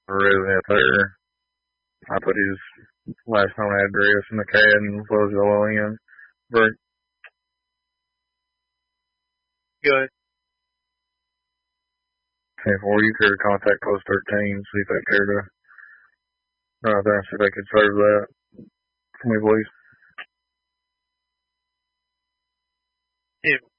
resident there. I put his last known address in the CAD and as well as the LON. Right. Good. And for you could contact Post 13, see if they care to run out there and see if they could serve that for me, please. If